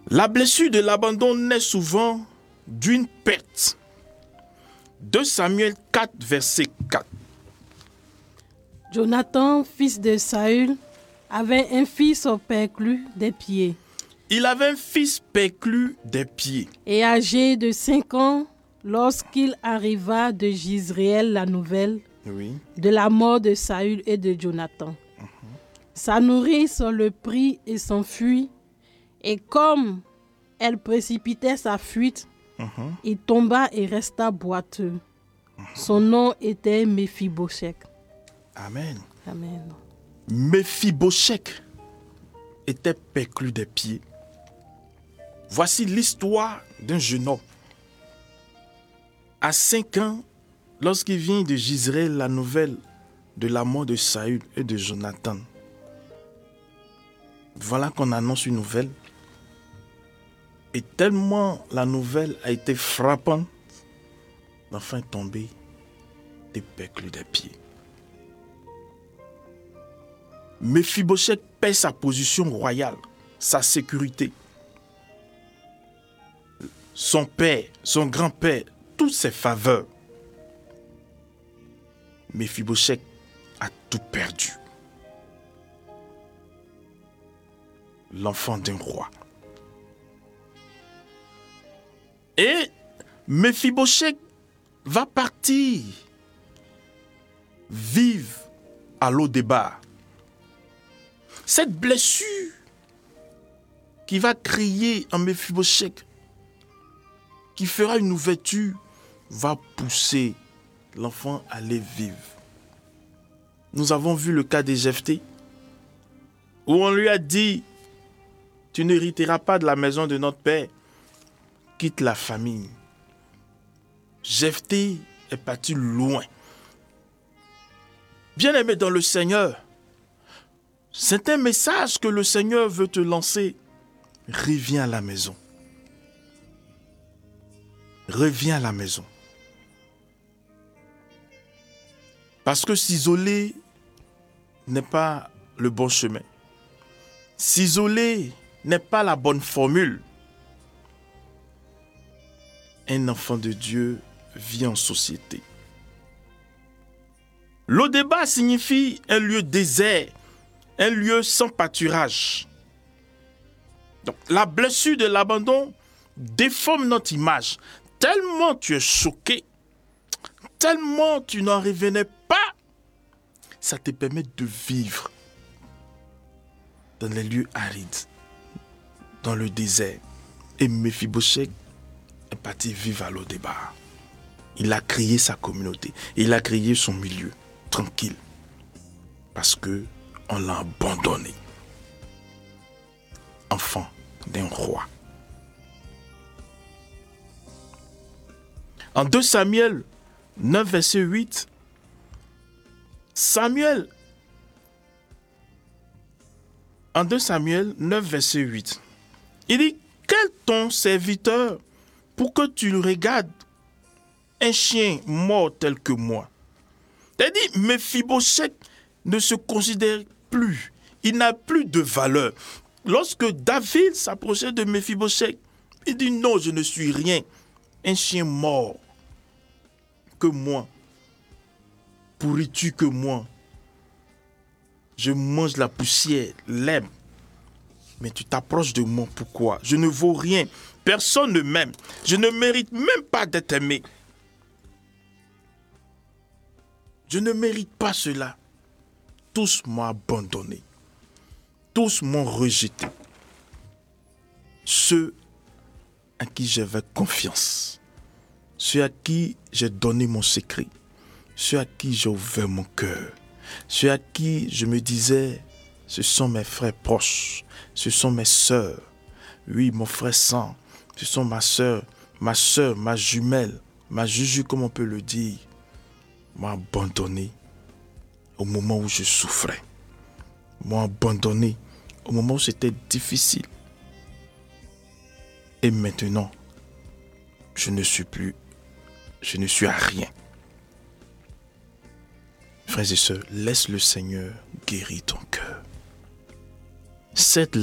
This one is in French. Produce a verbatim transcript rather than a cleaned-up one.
La blessure de l'abandon naît souvent d'une perte. deux Samuel quatre, verset quatre. Jonathan, fils de Saül, avait un fils perclus des pieds. Il avait un fils perclus des pieds. Et âgé de cinq ans, lorsqu'il arriva de Jizréel la nouvelle Oui. de la mort de Saül et de Jonathan. Uh-huh. Sa nourrice le prit et s'enfuit, et comme elle précipitait sa fuite, uh-huh. il tomba et resta boiteux. Uh-huh. Son nom était Méphibosheth. Amen. Amen. Méphibosheth était perclus des pieds. Voici l'histoire d'un jeune homme. À cinq ans, lorsqu'il vient de Jizréel la nouvelle de la mort de Saül et de Jonathan, voilà qu'on annonce une nouvelle. Et tellement la nouvelle a été frappante, l'enfant est tombé des perclus des pieds. Méphibosheth perd sa position royale, sa sécurité. Son père, son grand-père, toutes ses faveurs. Méphibosheth a tout perdu. L'enfant d'un roi. Et Méphibosheth va partir vivre à Lo-débar. Cette blessure qui va crier en Méphibosheth, qui fera une ouverture, va pousser l'enfant à aller vivre. Nous avons vu le cas de Jephthé, où on lui a dit, tu n'hériteras pas de la maison de notre père, quitte la famille. Jephthé est parti loin. Bien-aimé dans le Seigneur, c'est un message que le Seigneur veut te lancer. Reviens à la maison. Reviens à la maison. Parce que s'isoler n'est pas le bon chemin. S'isoler n'est pas la bonne formule. Un enfant de Dieu vit en société. Lo-débar signifie un lieu désert, un lieu sans pâturage. Donc, la blessure de l'abandon déforme notre image. Tellement tu es choqué, tellement tu n'en revenais pas, ça te permet de vivre dans les lieux arides, dans le désert. Et Méphibosheth est parti vivre à Lo-débar. Il a créé sa communauté, il a créé son milieu tranquille, parce que on l'a abandonné. Enfant d'un roi. En deux Samuel neuf, verset huit, Samuel, en deux Samuel neuf, verset huit, il dit, quel ton serviteur pour que tu regardes un chien mort tel que moi? C'est-à-dire, Méphibosheth ne se considère plus, il n'a plus de valeur. Lorsque David s'approchait de Méphibosheth, il dit, non, je ne suis rien, un chien mort que moi, pourris-tu que moi, je mange la poussière, l'herbe, mais tu t'approches de moi, pourquoi? Je ne vaux rien, personne ne m'aime, je ne mérite même pas d'être aimé. Je ne mérite pas cela. Tous m'ont abandonné, tous m'ont rejeté. Ceux à qui j'avais confiance, ceux à qui j'ai donné mon secret, ceux à qui j'ai ouvert mon cœur, ceux à qui je me disais, ce sont mes frères proches, ce sont mes sœurs, oui, mon frère sang, ce sont ma sœur, ma sœur, ma jumelle, ma juju, comme on peut le dire, m'ont abandonné au moment où je souffrais, m'ont abandonné au moment où c'était difficile. Et maintenant, je ne suis plus, je ne suis à rien. Frères et sœurs, laisse le Seigneur guérir ton cœur. Cette